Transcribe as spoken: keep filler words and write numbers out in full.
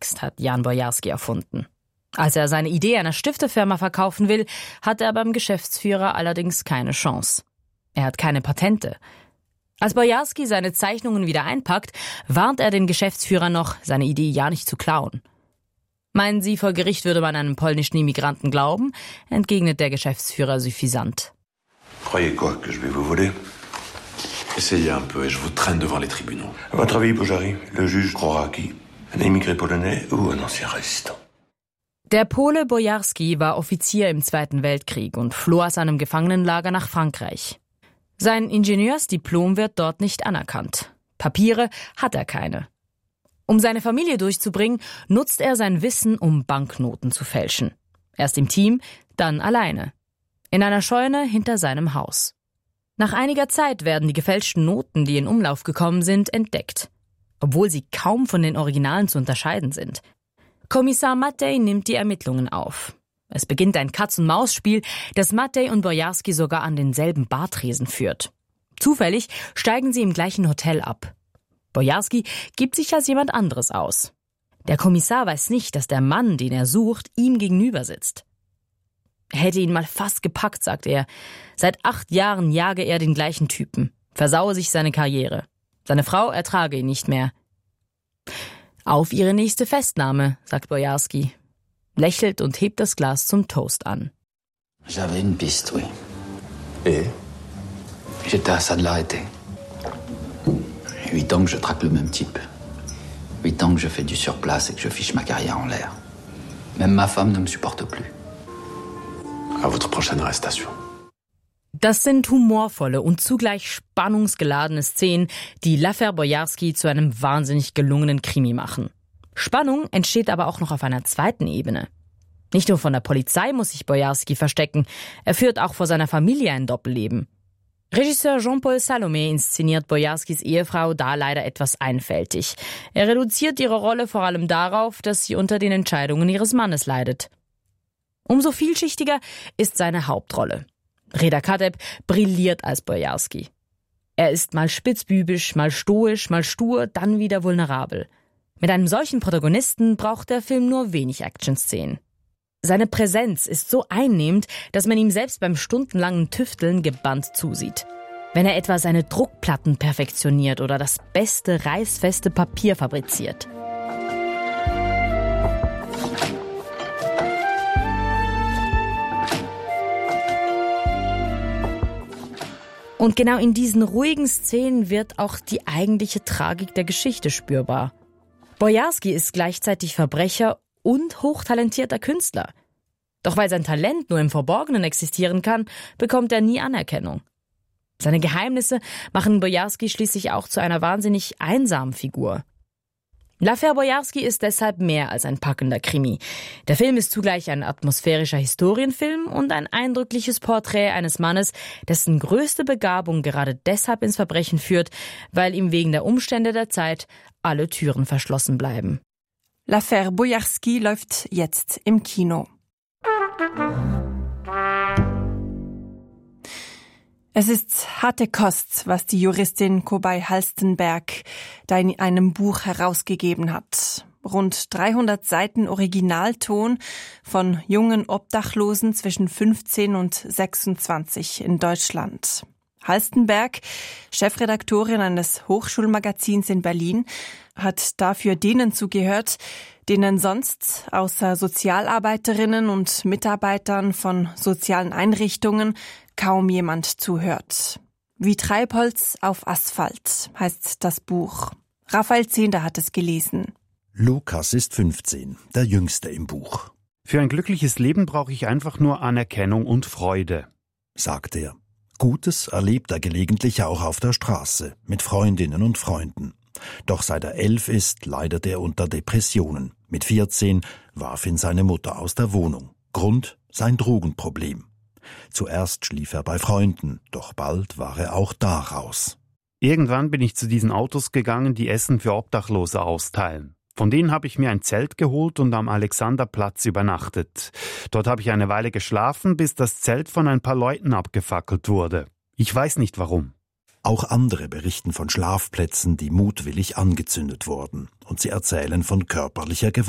Next hat Jan Bojarski erfunden. Als er seine Idee einer Stiftefirma verkaufen will, hat er beim Geschäftsführer allerdings keine Chance. Er hat keine Patente. Als Bojarski seine Zeichnungen wieder einpackt, warnt er den Geschäftsführer noch, seine Idee ja nicht zu klauen. Meinen Sie, vor Gericht würde man einem polnischen Immigranten glauben? Entgegnet der Geschäftsführer suffisant. Croyez quoi, que je vais vous voler? Essayez un peu et je vous traîne devant les tribunaux. À votre avis, Boujari, le juge croira à qui? Un immigré polonais ou un ancien résistant? Der Pole Bojarski war Offizier im Zweiten Weltkrieg und floh aus einem Gefangenenlager nach Frankreich. Sein Ingenieursdiplom wird dort nicht anerkannt. Papiere hat er keine. Um seine Familie durchzubringen, nutzt er sein Wissen, um Banknoten zu fälschen. Erst im Team, dann alleine. In einer Scheune hinter seinem Haus. Nach einiger Zeit werden die gefälschten Noten, die in Umlauf gekommen sind, entdeckt. Obwohl sie kaum von den Originalen zu unterscheiden sind. Kommissar Mattei nimmt die Ermittlungen auf. Es beginnt ein Katz-und-Maus-Spiel, das Mattei und Bojarski sogar an denselben Bartresen führt. Zufällig steigen sie im gleichen Hotel ab. Bojarski gibt sich als jemand anderes aus. Der Kommissar weiß nicht, dass der Mann, den er sucht, ihm gegenüber sitzt. Er hätte ihn mal fast gepackt, sagt er. Seit acht Jahren jage er den gleichen Typen, versaue sich seine Karriere. Seine Frau ertrage ihn nicht mehr. Auf ihre nächste Festnahme, sagt Bojarski, lächelt und hebt das Glas zum Toast an. J'avais une piste, oui. Et? J'étais à ça de l'arrêter. Huit ans que je traque le même type. Huit ans que je fais du surplace et que je fiche ma carrière en l'air. Même ma femme ne me supporte plus. À votre prochaine arrestation. Das sind humorvolle und zugleich spannungsgeladene Szenen, die L'Affaire Bojarski zu einem wahnsinnig gelungenen Krimi machen. Spannung entsteht aber auch noch auf einer zweiten Ebene. Nicht nur von der Polizei muss sich Bojarski verstecken, er führt auch vor seiner Familie ein Doppelleben. Regisseur Jean-Paul Salomé inszeniert Bojarskis Ehefrau da leider etwas einfältig. Er reduziert ihre Rolle vor allem darauf, dass sie unter den Entscheidungen ihres Mannes leidet. Umso vielschichtiger ist seine Hauptrolle. Reda Kateb brilliert als Bojarski. Er ist mal spitzbübisch, mal stoisch, mal stur, dann wieder vulnerabel. Mit einem solchen Protagonisten braucht der Film nur wenig Action-Szenen. Seine Präsenz ist so einnehmend, dass man ihm selbst beim stundenlangen Tüfteln gebannt zusieht. Wenn er etwa seine Druckplatten perfektioniert oder das beste reißfeste Papier fabriziert. Und genau in diesen ruhigen Szenen wird auch die eigentliche Tragik der Geschichte spürbar. Bojarski ist gleichzeitig Verbrecher und hochtalentierter Künstler. Doch weil sein Talent nur im Verborgenen existieren kann, bekommt er nie Anerkennung. Seine Geheimnisse machen Bojarski schließlich auch zu einer wahnsinnig einsamen Figur. L'Affaire Bojarski ist deshalb mehr als ein packender Krimi. Der Film ist zugleich ein atmosphärischer Historienfilm und ein eindrückliches Porträt eines Mannes, dessen größte Begabung gerade deshalb ins Verbrechen führt, weil ihm wegen der Umstände der Zeit alle Türen verschlossen bleiben. L'Affaire Bojarski läuft jetzt im Kino. Es ist harte Kost, was die Juristin Kobay Halstenberg da in einem Buch herausgegeben hat. Rund dreihundert Seiten Originalton von jungen Obdachlosen zwischen fünfzehn und sechsundzwanzig in Deutschland. Halstenberg, Chefredaktorin eines Hochschulmagazins in Berlin, hat dafür denen zugehört, denen sonst außer Sozialarbeiterinnen und Mitarbeitern von sozialen Einrichtungen kaum jemand zuhört. Wie Treibholz auf Asphalt heißt das Buch. Raphael Zehnder hat es gelesen. Lukas ist fünfzehn, der Jüngste im Buch. Für ein glückliches Leben brauche ich einfach nur Anerkennung und Freude, sagt er. Gutes erlebt er gelegentlich auch auf der Straße, mit Freundinnen und Freunden. Doch seit er elf ist, leidet er unter Depressionen. Mit vierzehn warf ihn seine Mutter aus der Wohnung. Grund sein Drogenproblem. Zuerst schlief er bei Freunden, doch bald war er auch da raus. Irgendwann bin ich zu diesen Autos gegangen, die Essen für Obdachlose austeilen. Von denen habe ich mir ein Zelt geholt und am Alexanderplatz übernachtet. Dort habe ich eine Weile geschlafen, bis das Zelt von ein paar Leuten abgefackelt wurde. Ich weiß nicht warum. Auch andere berichten von Schlafplätzen, die mutwillig angezündet wurden. Und sie erzählen von körperlicher Gewalt.